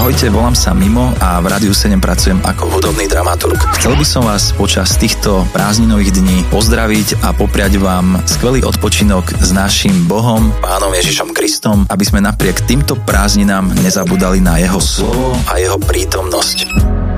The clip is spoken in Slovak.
Ahojte, volám sa Mimo a v Rádiu 7 pracujem ako hudobný dramaturg. Chcel by som vás počas týchto prázdninových dní pozdraviť a popriať vám skvelý odpočinok s naším Bohom, Pánom Ježišom Kristom, aby sme napriek týmto prázdninám nezabudali na jeho slovo a jeho prítomnosť.